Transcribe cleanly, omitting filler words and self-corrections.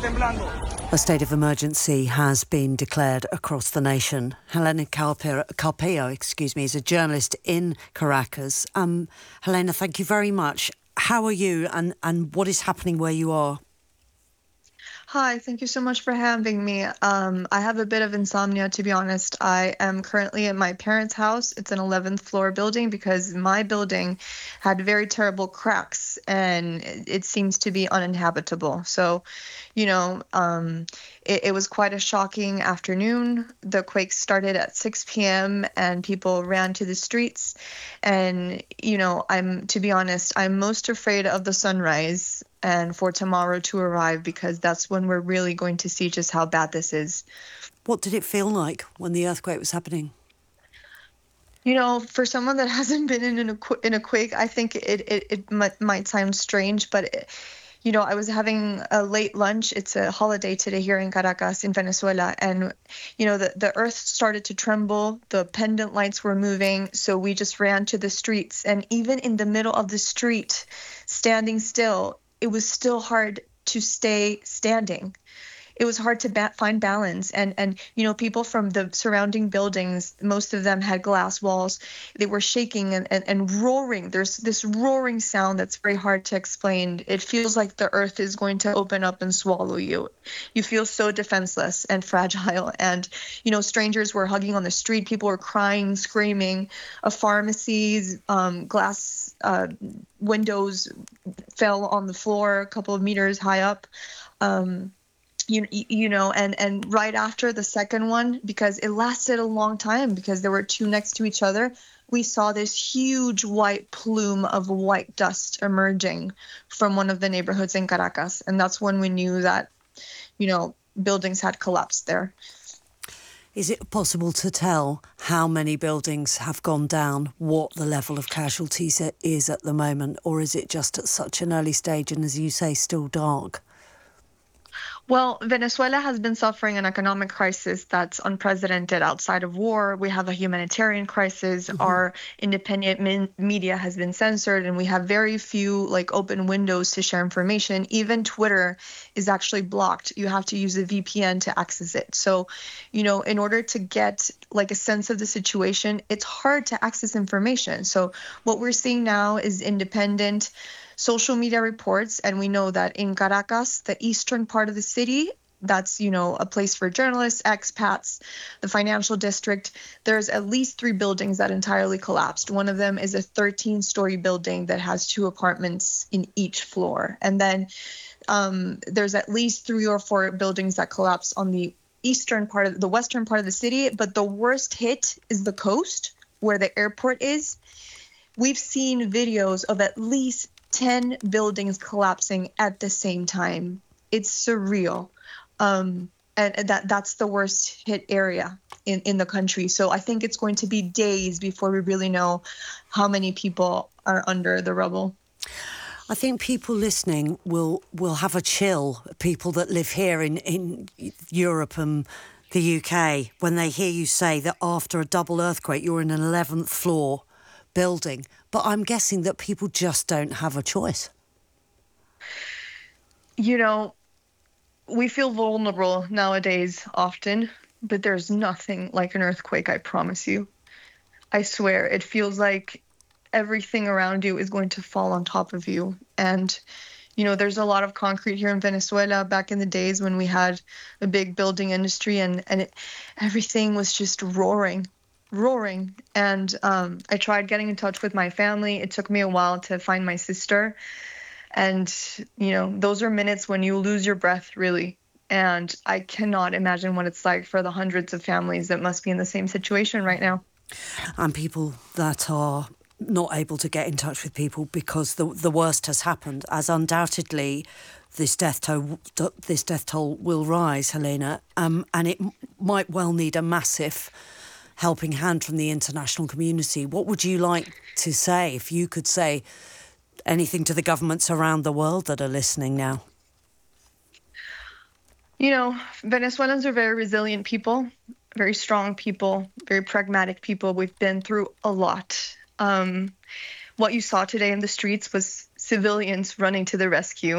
A state of emergency has been declared across the nation. Helena Carpello, is a journalist in Caracas. Helena, thank you very much. How are you and what is happening where you are? Hi, thank you so much for having me. I have a bit of insomnia, to be honest. I am currently at my parents' house. It's an 11th floor building because my building had very terrible cracks and it seems to be uninhabitable. So, it was quite a shocking afternoon. The quake started at 6 p.m. and people ran to the streets. And, to be honest, I'm most afraid of the sunrise and for tomorrow to arrive because that's when we're really going to see just how bad this is. What did it feel like when the earthquake was happening? For someone that hasn't been in a quake, I think it might sound strange, but I was having a late lunch. It's a holiday today here in Caracas, in Venezuela. And, the earth started to tremble. The pendant lights were moving. So we just ran to the streets. And even in the middle of the street, standing still, it was still hard to stay standing. It was hard to find balance. And people from the surrounding buildings, most of them had glass walls. They were shaking and roaring. There's this roaring sound that's very hard to explain. It feels like the earth is going to open up and swallow you. You feel so defenseless and fragile. And, strangers were hugging on the street. People were crying, screaming. Pharmacies, glass windows fell on the floor a couple of meters high up. And right after the second one, because it lasted a long time because there were two next to each other, we saw this huge white plume of white dust emerging from one of the neighborhoods in Caracas. And that's when we knew that, buildings had collapsed there. Is it possible to tell how many buildings have gone down, what the level of casualties is at the moment, or is it just at such an early stage and, as you say, still dark? Well, Venezuela has been suffering an economic crisis that's unprecedented outside of war. We have a humanitarian crisis. Mm-hmm. Our independent media has been censored, and we have very few open windows to share information. Even Twitter is actually blocked. You have to use a VPN to access it. So, in order to get a sense of the situation, it's hard to access information. So what we're seeing now is independent social media reports, and we know that in Caracas, the eastern part of the city, that's, a place for journalists, expats, the financial district, there's at least 3 buildings that entirely collapsed. One of them is a 13-story building that has 2 apartments in each floor. And then there's at least 3 or 4 buildings that collapsed on the western part of the city. But the worst hit is the coast, where the airport is. We've seen videos of at least 10 buildings collapsing at the same time. It's surreal. And that's the worst hit area in the country. So I think it's going to be days before we really know how many people are under the rubble. I think people listening will have a chill, people that live here in Europe and the UK, when they hear you say that after a double earthquake, you're in an 11th floor building. But I'm guessing that people just don't have a choice. We feel vulnerable nowadays often, but there's nothing like an earthquake, I promise you. I swear, it feels like everything around you is going to fall on top of you. And, there's a lot of concrete here in Venezuela back in the days when we had a big building industry and everything was just roaring. And I tried getting in touch with my family. It took me a while to find my sister. And, those are minutes when you lose your breath, really. And I cannot imagine what it's like for the hundreds of families that must be in the same situation right now. And people that are not able to get in touch with people because the worst has happened, as undoubtedly this death toll will rise, Helena. And it might well need a massive helping hand from the international community. What would you like to say, if you could say anything to the governments around the world that are listening now? Venezuelans are very resilient people, very strong people, very pragmatic people. We've been through a lot. What you saw today in the streets was civilians running to the rescue.